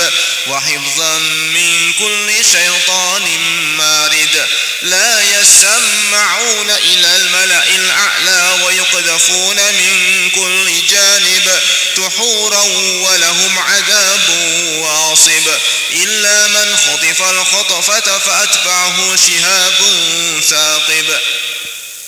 وحفظا من كل شيطان مارد لا يسمعون إلى الملأ الأعلى ويقذفون من كل جانب دحورا ولهم عذاب واصب إلا من خطف الخطفة فأتبعه شهاب ثاقب